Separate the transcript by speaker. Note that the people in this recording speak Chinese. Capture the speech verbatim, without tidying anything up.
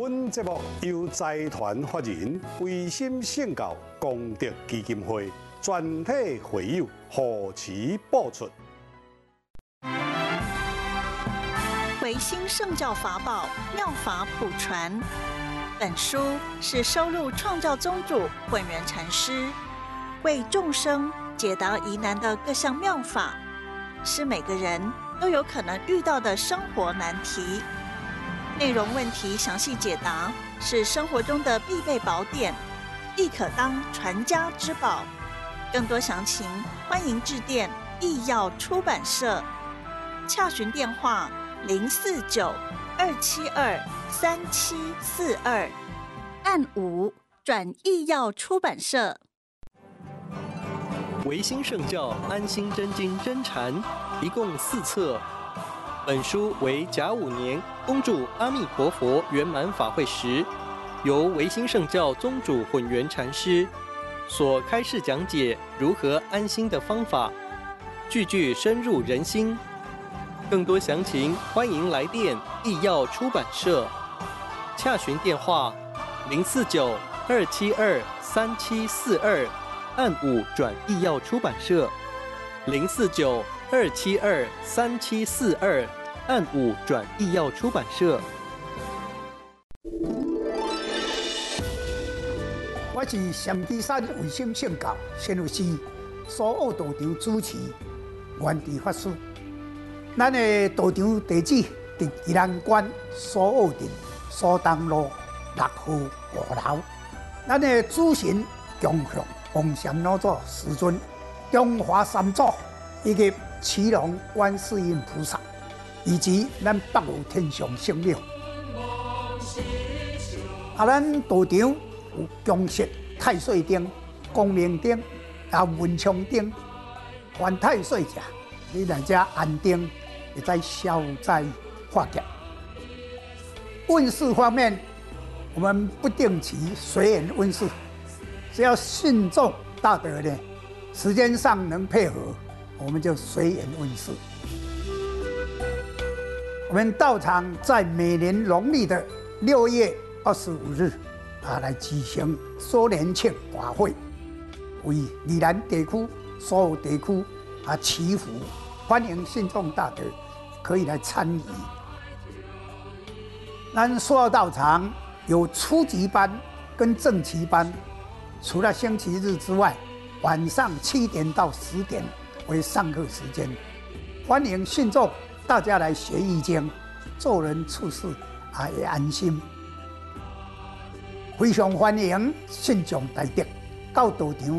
Speaker 1: 本节目由财团法人维心圣教功德基金会全体会友护持播出。
Speaker 2: 维心圣教法宝妙法普传，本书是收录创教宗主本源禅师为众生解答疑难的各项妙法，是每个人都有可能遇到的生活难题。内容问题详细解答，是生活中的必备宝典，亦可当传家之宝。更多详情，欢迎致电义耀出版社，洽询电话零四九二七二三七四二，按五转义耀出版社。
Speaker 3: 维新圣教安心真经真禅，一共四册。本书为甲午年恭祝阿弥陀佛圆满法会时，由维新圣教宗主混元禅师所开示讲解如何安心的方法，句句深入人心。更多详情，欢迎来电义耀出版社，洽询电话零四九二七二三七四二，按五转义耀出版社零四九二七二三七四二，按五转义耀出版社。
Speaker 4: 我是陕基山维心圣教宣律师苏澳道场主持元智法师。咱的道场地址伫宜兰县苏澳镇苏东路六号五楼。咱的主神供向红禅老祖师尊、中华三祖以及祁龙观世音菩萨，以及咱北无天上圣庙。啊，咱道场有供设太岁灯、光明灯、啊文昌灯。凡太岁者，你来遮安灯，会使消灾化解。运势方面，我们不定期随缘运势，只要信众大德呢，时间上能配合，我们就随缘运势。我们道场在每年农历的六月二十五日啊，来举行周年庆法会，为宜兰地区所有地区啊祈福，欢迎信众大德可以来参与。咱苏澳道场有初级班跟正期班，除了星期日之外，晚上七点到十点为上课时间，欢迎信众大家来学易经，做人处事啊也安心。非常欢迎信众来电到道场